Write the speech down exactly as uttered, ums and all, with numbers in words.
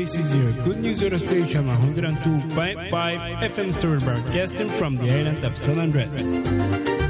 This is your Good News Radio Station one oh two point five F M Story, broadcasting from the island of San Andres.